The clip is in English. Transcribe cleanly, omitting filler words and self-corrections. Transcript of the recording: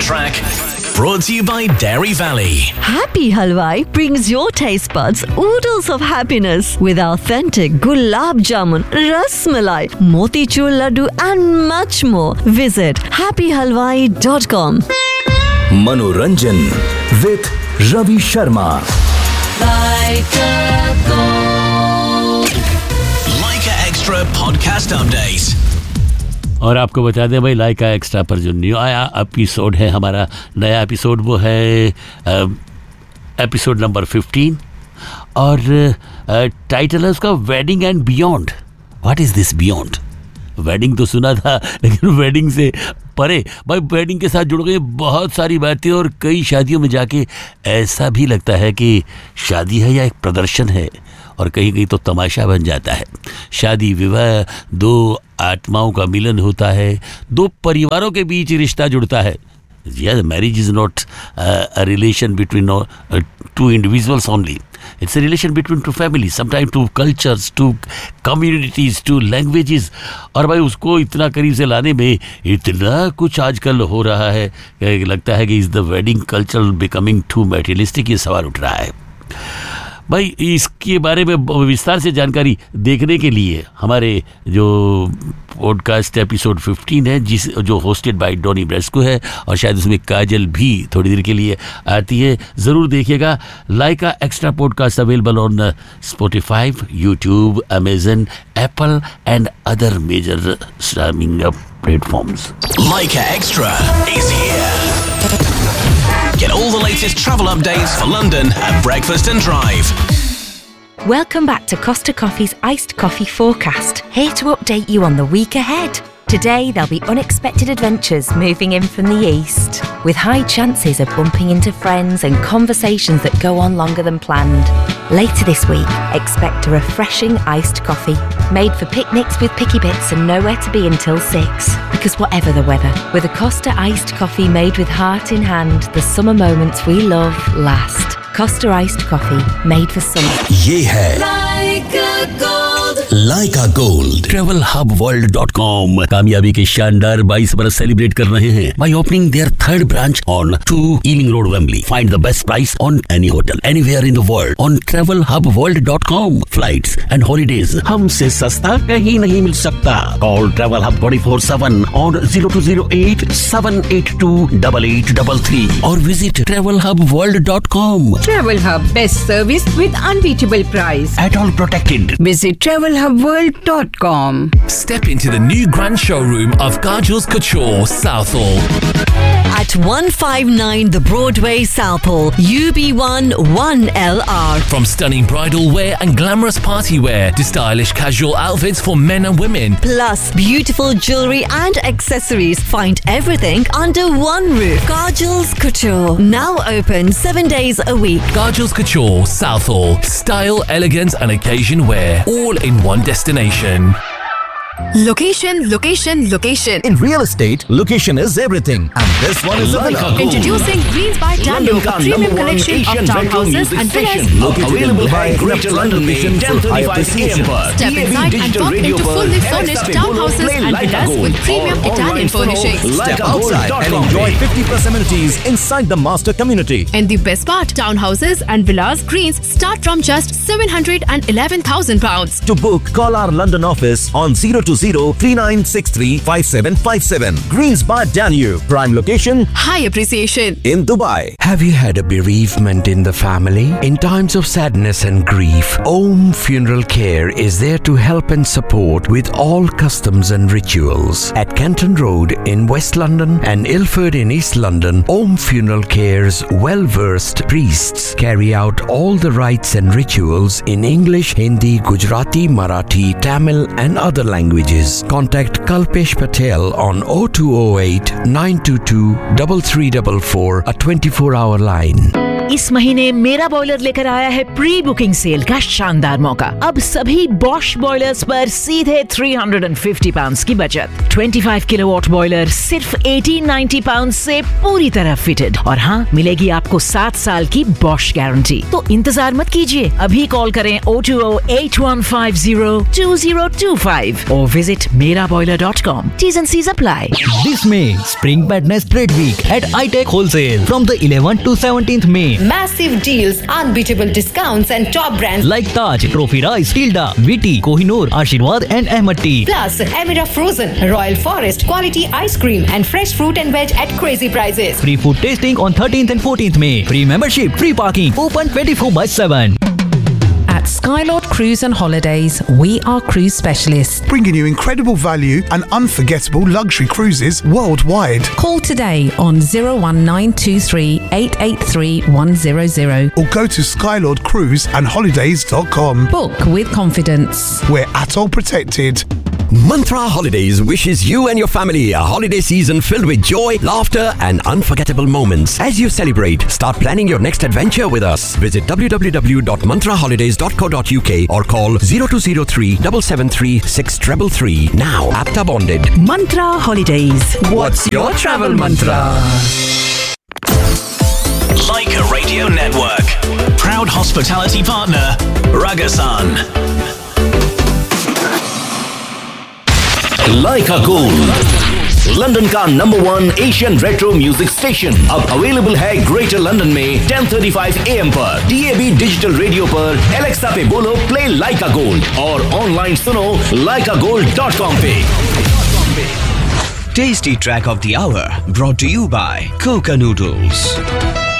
track. Brought to you by Dairy Valley. Happy Halwai brings your taste buds oodles of happiness with authentic gulab jamun, ras malai, motichur laddu and much more. Visit happyhalwai.com. Manoranjan with Ravi Sharma. Leica Extra Podcast Update. और आपको बता दें भाई लाइका extra पर जो new आया episode है, हमारा नया एपिसोड वो है एपिसोड नंबर 15 और टाइटल है उसका wedding and beyond. What is this beyond? Wedding तो सुना था लेकिन वेडिंग से परे भाई वेडिंग के साथ जुड़ गई बहुत सारी बातें और कई शादियों में जाके ऐसा भी लगता है कि शादी है या एक प्रदर्शन है और कहीं कहीं तो तमाशा बन जाता है. शादी विवाह दो आत्माओं का मिलन होता है, दो परिवारों के बीच रिश्ता जुड़ता है. Yeah, marriage is not a relation between two individuals only. It's a relation between two families, sometimes two cultures, two communities, two languages. और भाई उसको इतना करीब से लाने में इतना कुछ आजकल हो रहा है कि लगता है कि is the wedding culture becoming too materialistic. ये सवाल उठ रहा है भाई. इसके बारे में विस्तार से जानकारी देखने के लिए हमारे जो पॉडकास्ट एपिसोड 15 है जो होस्टेड बाय डॉनी ब्रेस्को है और शायद उसमें काजल भी थोड़ी देर के लिए आती है, ज़रूर देखिएगा. लाइका extra podcast available on Spotify, YouTube, Amazon, Apple and other major streaming platforms. Leica Extra is here. Get all the latest travel updates for London at breakfast and drive. Welcome back to Costa Coffee's Iced Coffee Forecast, here to update you on the week ahead. Today there'll be unexpected adventures moving in from the east, with high chances of bumping into friends and conversations that go on longer than planned. Later this week, expect a refreshing iced coffee, made for picnics with picky bits and nowhere to be until 6. Because whatever the weather, with a Costa iced coffee made with heart in hand, the summer moments we love last. Costa iced coffee, made for summer. ये है Leica Gold. TravelHubWorld.com कामयाबी के शानदार 22 बरस celebrate कर रहे हैं by opening their third branch on 2 Ealing Road, Wembley. Find the best price on any hotel anywhere in the world on TravelHubWorld.com. Flights and holidays हमसे सस्ता कहीं नहीं मिल सकता. Call Travel Hub 24/7 on 0208 782 8833 or visit TravelHubWorld.com. Travel Hub, best service with unbeatable price. At all protected. Visit TravelHubWorld.com. Step into the new grand showroom of Kajal's Couture, Southall. At 159 The Broadway, Southall, UB1 1LR. From stunning bridal wear and glamorous party wear to stylish casual outfits for men and women. Plus beautiful jewelry and accessories. Find everything under one roof. Kajal's Couture, now open 7 days a week. Kajal's Couture, Southall. Style, elegance and occasion wear. All in one destination. Location, location, location. In real estate, location is everything. And this one is Introducing Greens by Danube, a premium collection of townhouses and villas. Available by Greater London Mission for high precision. Step inside and walk into fully furnished townhouses and villas with premium Italian furnishings. Step outside and enjoy 50+ amenities inside the master community. And the best part, townhouses and villas Greens start from just £711,000. To book, call our London office on 020-3963-5757. Greens by Danube. Prime location, High appreciation. in Dubai. Have you had a bereavement in the family? In times of sadness and grief, Om Funeral Care is there to help and support with all customs and rituals. At Canton Road in West London and Ilford in East London, Om Funeral Care's well-versed priests carry out all the rites and rituals in English, Hindi, Gujarati, Marathi, Tamil and other languages. Contact Kalpesh Patel on 0208 922 3344, a 24-hour line. इस महीने मेरा boiler लेकर आया है pre booking cell का शानदार मौका। अब सभी बॉश बॉयलर्स पर सीधे 350 पाउंड की बचत। 25 किलोवाट बॉयलर सिर्फ 1890 पाउंड से पूरी तरह फिटेड। और हाँ, मिलेगी आपको 7 साल की बॉश गारंटी। तो इंतजार मत कीजिए, अभी कॉल करें 020-8150-2025 और visit meraboiler.com. T's and C's apply. This May, Spring Badness Trade Week at iTech Wholesale from the 11th to 17th May. Massive deals, unbeatable discounts and top brands like Taj, Trophy Rice, Tilda, Viti, Kohinoor, Ashirwad and Ahmad Tea. Plus, Emira Frozen, Royal Forest, quality ice cream and fresh fruit and veg at crazy prices. Free food tasting on 13th and 14th May. Free membership, free parking, open 24/7. At Skylord Cruise and Holidays, we are cruise specialists, bringing you incredible value and unforgettable luxury cruises worldwide. Call today on 01923 883 100 or go to skylordcruiseandholidays.com. Book with confidence. We're ATOL protected. Mantra Holidays wishes you and your family a holiday season filled with joy, laughter and unforgettable moments. As you celebrate, start planning your next adventure with us. Visit www.mantraholidays.co.uk or call 0203 773 6333. Now, APTA bonded. Mantra Holidays. What's your travel mantra? Leica Radio Network. Proud hospitality partner, Ragasan. Leica Gold, London का number 1 Asian retro music station अब available है greater London में 10:35 AM पर DAB digital radio पर Alexa पे बोलो play लाइका gold और online सुनो laikagold.com पे। Tasty track of the hour brought to you by Coca Noodles.